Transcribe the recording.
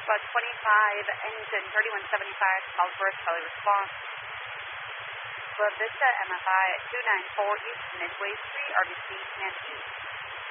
About 25, engine 3175, Southwest Valley response. Club Vista, MFI at 294 East Midway Street, RBC 10 East.